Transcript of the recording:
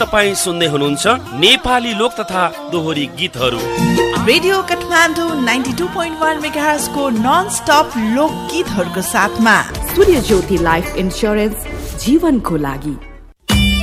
तपाईँ सुन्दै हुनुहुन्छ नेपाली लोक तथा दोहोरी गीतहरू। रेडियो काठमाडौँ 92.1 मेगाहर्ज को नन स्टप लोक गीतहरूको साथमा सूर्य ज्योति लाइफ इन्स्योरेन्स जीवनको लागि।